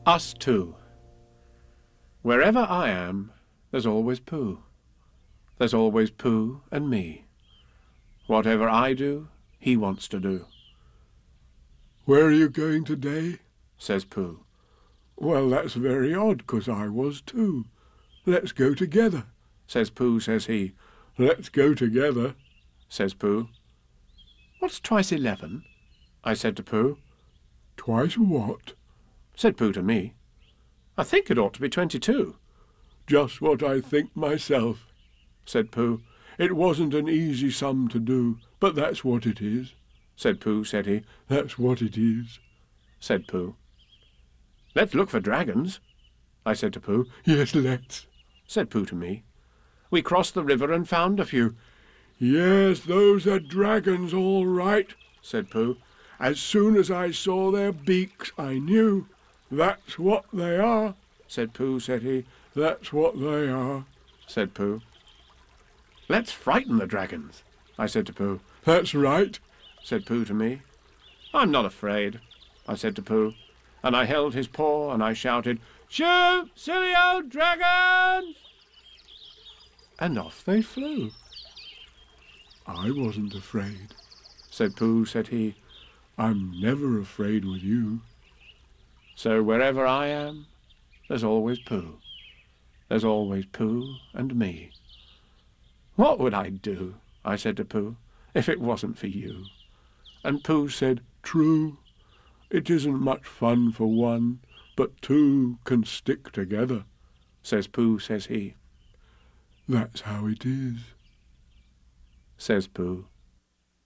Us two. Wherever I am, there's always Pooh. There's always Pooh and me. Whatever I do, he wants to do. "Where are you going today?" says Pooh. "Well, that's very odd, 'cause I was too. Let's go together." Says Pooh, says he. "Let's go together," says Pooh. What's twice 11? I said to Pooh. "Twice what?" Said Pooh to me. I think it ought to be 22. "Just what I think myself," said Pooh. "It wasn't an easy sum to do, but that's what it is." Said Pooh, said he. "That's what it is," said Pooh. Let's look for dragons, I said to Pooh. "Yes, let's," said Pooh to me. We crossed the river and found a few. "Yes, those are dragons all right," said Pooh. "As soon as I saw their beaks, I knew. That's what they are," said Pooh, said he. "That's what they are," said Pooh. Let's frighten the dragons, I said to Pooh. "That's right," said Pooh to me. I'm not afraid, I said to Pooh, and I held his paw and I shouted, "Shoo, silly old dragons!" And off they flew. "I wasn't afraid," said Pooh, said he. "I'm never afraid with you." So wherever I am, there's always Pooh. There's always Pooh and me. What would I do, I said to Pooh, if it wasn't for you? And Pooh said, "True, it isn't much fun for one, but two can stick together." Says Pooh, says he. "That's how it is," says Pooh.